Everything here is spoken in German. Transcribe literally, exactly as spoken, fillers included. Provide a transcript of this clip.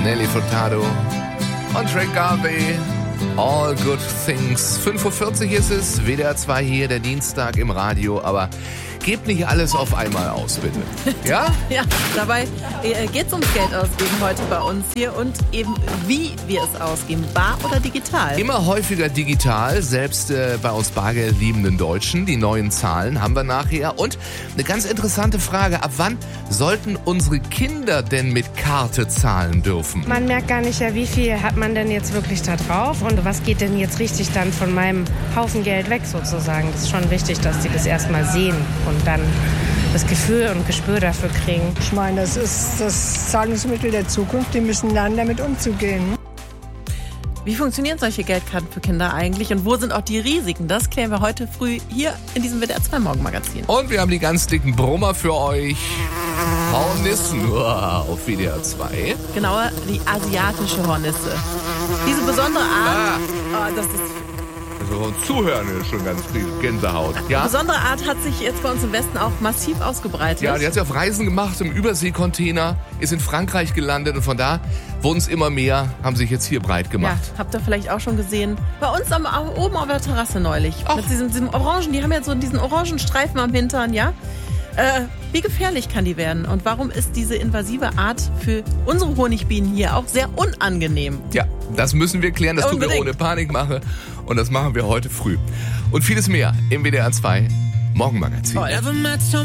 Nelly Furtado und Rick Garvey. All Good Things. fünf Uhr vierzig ist es, W D R zwei hier, der Dienstag im Radio, aber gebt nicht alles auf einmal aus, bitte. Ja? Ja, dabei äh, geht es ums Geld ausgeben heute bei uns hier und eben wie wir es ausgeben, bar oder digital. Immer häufiger digital, selbst äh, bei uns bargeldliebenden Deutschen. Die neuen Zahlen haben wir nachher. Und eine ganz interessante Frage, ab wann sollten unsere Kinder denn mit Karte zahlen dürfen? Man merkt gar nicht, ja, wie viel hat man denn jetzt wirklich da drauf und was geht denn jetzt richtig dann von meinem Haufen Geld weg sozusagen. Das ist schon wichtig, dass die das erstmal sehen und dann das Gefühl und Gespür dafür kriegen. Ich meine, das ist das Zahlungsmittel der Zukunft. Die müssen lernen, damit umzugehen. Wie funktionieren solche Geldkarten für Kinder eigentlich und wo sind auch die Risiken? Das klären wir heute früh hier in diesem W D R zwei Morgenmagazin. Und wir haben die ganz dicken Brummer für euch. Hornissen auf W D R zwei. Genauer die asiatische Hornisse. Diese besondere Art, Ah. oh, das ist Also Zuhören ist schon ganz viel Gänsehaut. Die Ja? besondere Art hat sich jetzt bei uns im Westen auch massiv ausgebreitet. Ja, die hat sie auf Reisen gemacht im Überseekontainer, ist in Frankreich gelandet und von da wurden es immer mehr, haben sich jetzt hier breit gemacht. Ja, habt ihr vielleicht auch schon gesehen. Bei uns am, oben auf der Terrasse neulich. Ach. Mit diesem, diesem Orangen, die haben ja so diesen orangen Streifen am Hintern, ja? Äh, wie gefährlich kann die werden? Und warum ist diese invasive Art für unsere Honigbienen hier auch sehr unangenehm? Ja, das müssen wir klären, das tun wir Unbedingt. ohne Panikmache und das machen wir heute früh. Und vieles mehr im W D R zwei Morgenmagazin. Toll.